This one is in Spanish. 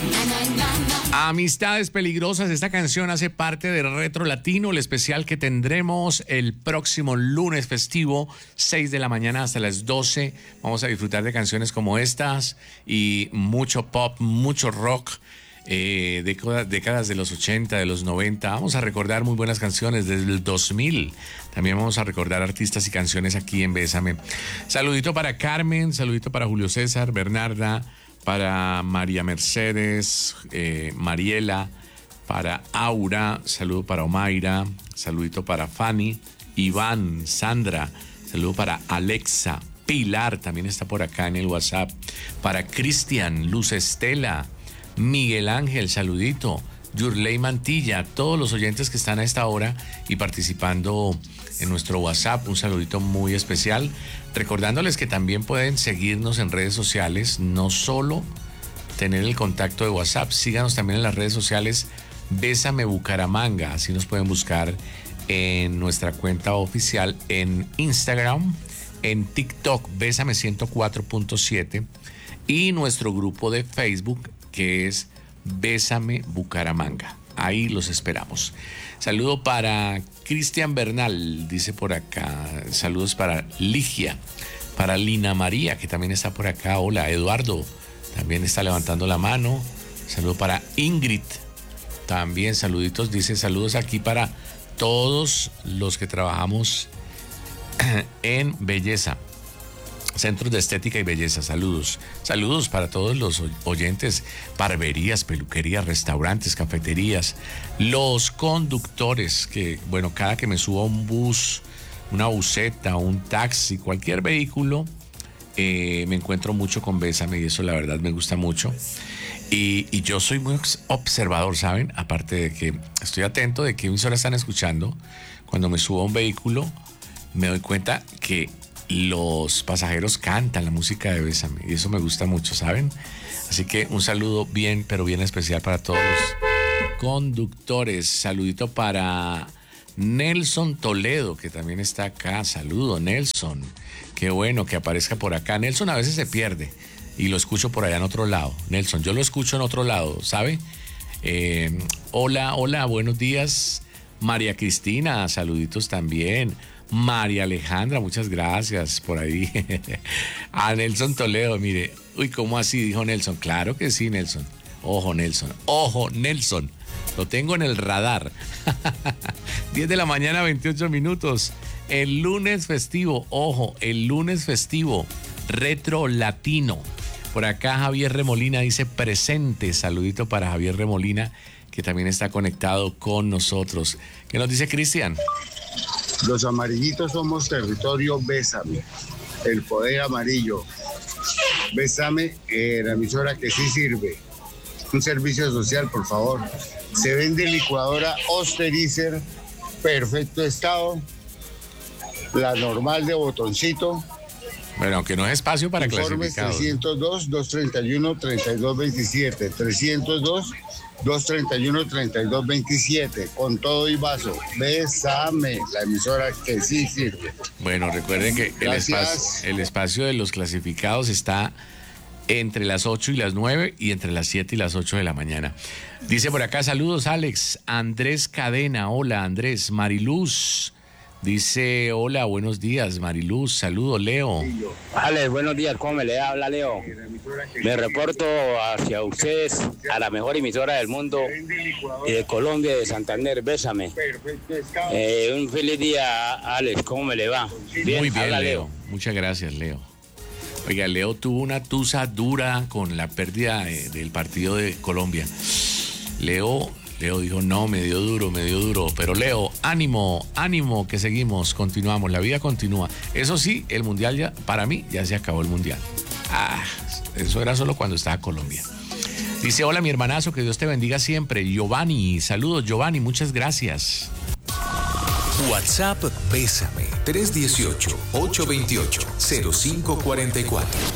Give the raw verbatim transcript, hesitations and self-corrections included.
Amistades peligrosas, esta canción hace parte de Retro Latino, el especial que tendremos el próximo lunes festivo, seis de la mañana hasta las doce. Vamos a disfrutar de canciones como estas y mucho pop, mucho rock, eh, décadas, décadas de los ochenta, de los noventa. Vamos a recordar muy buenas canciones desde el dos mil. También vamos a recordar artistas y canciones aquí en Bésame. Saludito para Carmen, saludito para Julio César, Bernarda, para María Mercedes, eh, Mariela, para Aura, saludo para Omaira, saludito para Fanny, Iván, Sandra, saludo para Alexa, Pilar, también está por acá en el WhatsApp, para Cristian, Luz Estela, Miguel Ángel, saludito, Yurley Mantilla, todos los oyentes que están a esta hora y participando en nuestro WhatsApp, un saludito muy especial, recordándoles que también pueden seguirnos en redes sociales, no solo tener el contacto de WhatsApp, síganos también en las redes sociales Bésame Bucaramanga, así nos pueden buscar en nuestra cuenta oficial en Instagram, en TikTok Bésame ciento cuatro punto siete y nuestro grupo de Facebook que es Bésame Bucaramanga. Ahí los esperamos. Saludo para Cristian Bernal, dice por acá. Saludos para Ligia, para Lina María, que también está por acá. Hola, Eduardo, también está levantando la mano. Saludo para Ingrid, también saluditos. Dice saludos aquí para todos los que trabajamos en belleza. Centros de Estética y Belleza, saludos. Saludos para todos los oyentes, barberías, peluquerías, restaurantes, cafeterías, los conductores, que bueno, cada que me subo a un bus, una buseta, un taxi, cualquier vehículo, eh, me encuentro mucho con Bésame y eso la verdad me gusta mucho. Y, y yo soy muy observador, ¿saben? Aparte de que estoy atento de qué emisoras están escuchando, cuando me subo a un vehículo, me doy cuenta que los pasajeros cantan la música de Bésame y eso me gusta mucho, ¿saben? Así que un saludo bien, pero bien especial para todos los conductores. Saludito para Nelson Toledo, que también está acá. Saludo, Nelson. Qué bueno que aparezca por acá. Nelson a veces se pierde y lo escucho por allá en otro lado. Nelson, yo lo escucho en otro lado, ¿sabe? Eh, hola, hola, buenos días. María Cristina, saluditos también. María Alejandra, muchas gracias por ahí. A Nelson Toledo, mire. Uy, ¿cómo así? Dijo Nelson. Claro que sí, Nelson. Ojo, Nelson. Ojo, Nelson. Lo tengo en el radar. diez de la mañana, veintiocho minutos. El lunes festivo. Ojo, el lunes festivo. Retro Latino. Por acá Javier Remolina dice presente. Saludito para Javier Remolina, que también está conectado con nosotros. ¿Qué nos dice Cristian? Los amarillitos somos territorio Bésame, el poder amarillo. Bésame, eh, la emisora que sí sirve. Un servicio social, por favor. Se vende licuadora Osterizer, perfecto estado. La normal de botoncito. Bueno, aunque no es espacio para Informes clasificados. trescientos dos, doscientos treinta y uno, treinta y dos veintisiete. trescientos dos, doscientos treinta y uno, treinta y dos veintisiete. Con todo y vaso. Bésame, la emisora que sí sirve. Bueno, recuerden que el espacio, el espacio de los clasificados está entre las ocho y las nueve y entre las siete y las ocho de la mañana. Dice por acá, saludos Alex. Andrés Cadena, hola Andrés. Mariluz dice, hola, buenos días, Mariluz, saludo, Leo. Alex, buenos días, ¿cómo me le habla, Leo? Me reporto hacia ustedes, a la mejor emisora del mundo, y de Colombia, de Santander, Bésame. Eh, un feliz día, Alex, ¿cómo me le va? Bien, muy bien, Leo. Leo. Muchas gracias, Leo. Oiga, Leo tuvo una tusa dura con la pérdida de, del partido de Colombia. Leo... Leo dijo, no, me dio duro, me dio duro. Pero Leo, ánimo, ánimo, que seguimos, continuamos, la vida continúa. Eso sí, el mundial ya, para mí, ya se acabó el mundial. Ah, eso era solo cuando estaba Colombia. Dice, hola mi hermanazo, que Dios te bendiga siempre. Giovanni, saludos Giovanni, muchas gracias. WhatsApp Bésame, tres uno ocho, ocho dos ocho, cero cinco cuatro cuatro.